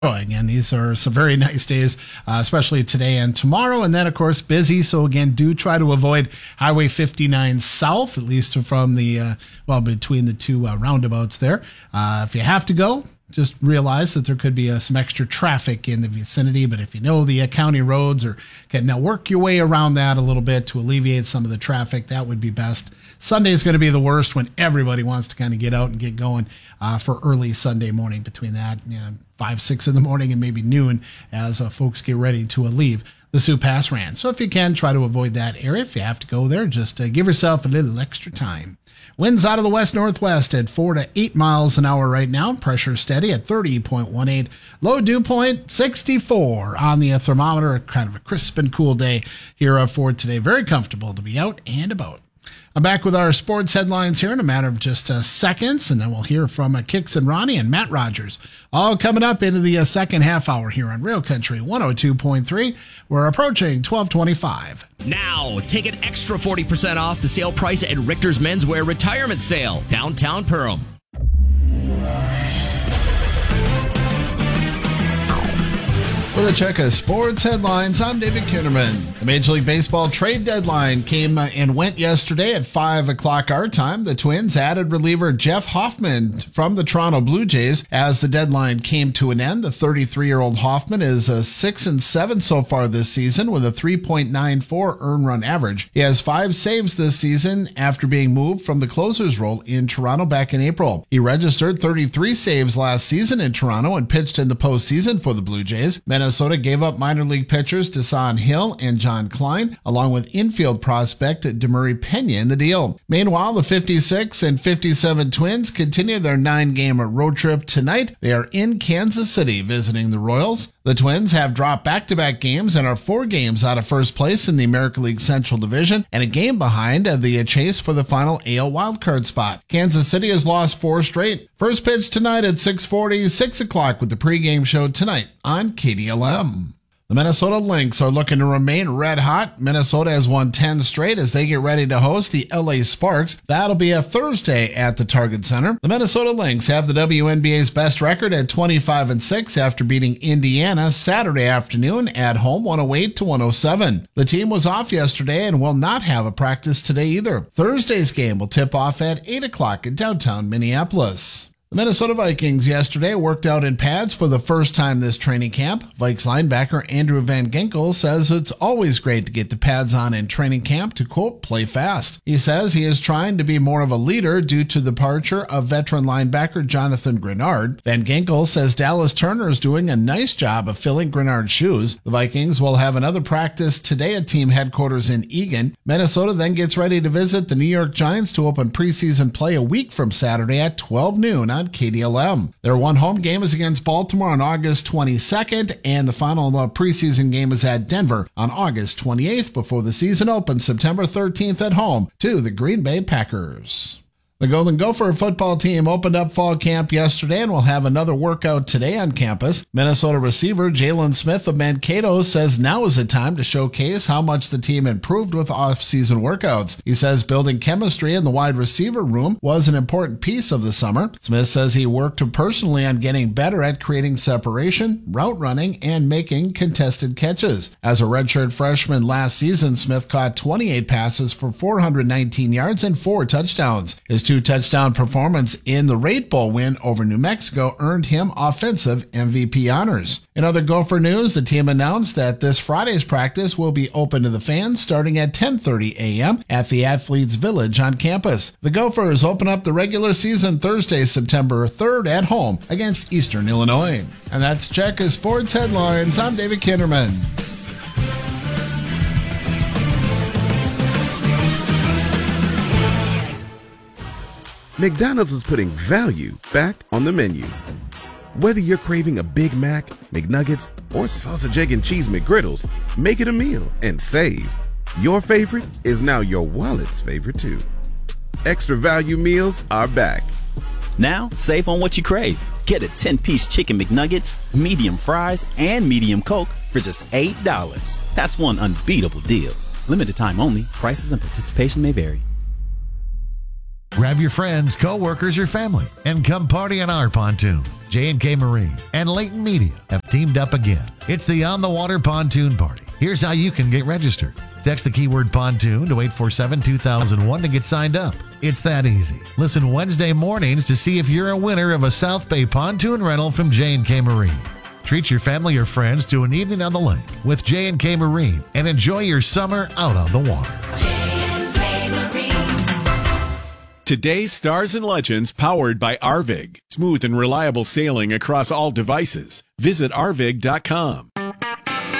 Oh, again, these are some very nice days, especially today and tomorrow. And then, of course, busy. So, again, do try to avoid Highway 59 south, at least from the, between the two roundabouts there. If you have to go, just realize that there could be some extra traffic in the vicinity. But if you know the county roads or can now work your way around that a little bit to alleviate some of the traffic, that would be best. Sunday is going to be the worst when everybody wants to kind of get out and get going for early Sunday morning between that, 5, 6 in the morning and maybe noon as folks get ready to leave the Sioux Pass Ranch. So if you can, try to avoid that area. If you have to go there, just give yourself a little extra time. Winds out of the west-northwest at 4 to 8 miles an hour right now. Pressure steady at 30.18. Low dew point 64 on the thermometer. Kind of a crisp and cool day here for today. Very comfortable to be out and about. I'm back with our sports headlines here in a matter of just seconds, and then we'll hear from Kicks and Ronnie and Matt Rogers. All coming up into the second half hour here on Real Country 102.3. We're approaching 12:25. Now, take an extra 40% off the sale price at Richter's Menswear Retirement Sale, downtown Perham. For the check of sports headlines, I'm David Kinderman. The Major League Baseball trade deadline came and went yesterday at 5 o'clock our time. The Twins added reliever Jeff Hoffman from the Toronto Blue Jays as the deadline came to an end. The 33-year-old Hoffman is 6-7 so far this season with a 3.94 earned run average. He has 5 saves this season after being moved from the closer's role in Toronto back in April. He registered 33 saves last season in Toronto and pitched in the postseason for the Blue Jays. Minnesota gave up minor league pitchers Dasan Hill and John Klein, along with infield prospect Demurray Pena in the deal. Meanwhile, the 56 and 57 Twins continue their 9-game road trip tonight. They are in Kansas City visiting the Royals. The Twins have dropped back-to-back games and are 4 games out of first place in the American League Central Division and a game behind the chase for the final AL wildcard spot. Kansas City has lost 4 straight. First pitch tonight at 6:40, 6 o'clock with the pregame show tonight on KDLM. The Minnesota Lynx are looking to remain red hot. Minnesota has won 10 straight as they get ready to host the LA Sparks. That'll be a Thursday at the Target Center. The Minnesota Lynx have the WNBA's best record at 25-6 after beating Indiana Saturday afternoon at home 108-107. The team was off yesterday and will not have a practice today either. Thursday's game will tip off at 8 o'clock in downtown Minneapolis. The Minnesota Vikings yesterday worked out in pads for the first time this training camp. Vikes linebacker Andrew Van Ginkel says it's always great to get the pads on in training camp to, quote, play fast. He says he is trying to be more of a leader due to the departure of veteran linebacker Jonathan Grenard. Van Ginkel says Dallas Turner is doing a nice job of filling Grenard's shoes. The Vikings will have another practice today at team headquarters in Eagan. Minnesota then gets ready to visit the New York Giants to open preseason play a week from Saturday at 12 noon on KDLM. Their one home game is against Baltimore on August 22nd, and the final preseason game is at Denver on August 28th before the season opens September 13th at home to the Green Bay Packers. The Golden Gopher football team opened up fall camp yesterday and will have another workout today on campus. Minnesota receiver Jalen Smith of Mankato says now is the time to showcase how much the team improved with off-season workouts. He says building chemistry in the wide receiver room was an important piece of the summer. Smith says he worked personally on getting better at creating separation, route running, and making contested catches. As a redshirt freshman last season, Smith caught 28 passes for 419 yards and 4 touchdowns. His 2-touchdown performance in the Rate Bowl win over New Mexico earned him offensive MVP honors. In other Gopher news, the team announced that this Friday's practice will be open to the fans starting at 10:30 a.m. at the Athletes Village on campus. The Gophers open up the regular season Thursday, September 3rd at home against Eastern Illinois. And that's Check of Sports Headlines. I'm David Kinderman. McDonald's is putting value back on the menu. Whether you're craving a Big Mac, McNuggets, or sausage, egg, and cheese McGriddles, make it a meal and save. Your favorite is now your wallet's favorite too. Extra value meals are back. Now, save on what you crave. Get a 10-piece chicken McNuggets, medium fries, and medium Coke for just $8. That's one unbeatable deal. Limited time only. Prices and participation may vary. Grab your friends, co-workers, or family and come party on our pontoon. J&K Marine and Leighton Media have teamed up again. It's the On the Water Pontoon Party. Here's how you can get registered. Text the keyword pontoon to 847-2001 to get signed up. It's that easy. Listen Wednesday mornings to see if you're a winner of a South Bay pontoon rental from J&K Marine. Treat your family or friends to an evening on the lake with J&K Marine and enjoy your summer out on the water. J&K Marine. Today's Stars and Legends powered by Arvig. Smooth and reliable sailing across all devices. Visit arvig.com.